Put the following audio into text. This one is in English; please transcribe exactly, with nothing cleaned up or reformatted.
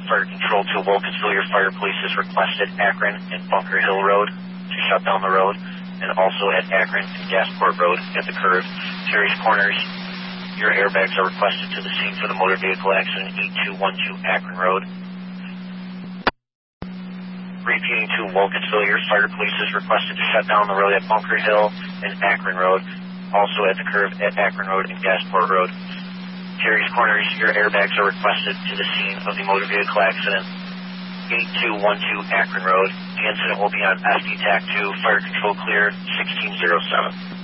Fire Control to Wilkesville, your fire police is requested Akron and Bunker Hill Road to shut down the road, and also at Akron and Gasport Road at the curve. Terry's Corners, your airbags are requested to the scene for the motor vehicle accident, eight two one two Akron Road. Repeating to Wilkesville, your fire police is requested to shut down the road at Bunker Hill and Akron Road, also at the curve at Akron Road and Gasport Road. Terry's Corners, your airbags are requested to the scene of the motor vehicle accident, eight two one two Akron Road. The incident will be on S D T A C two, fire control clear, sixteen oh seven.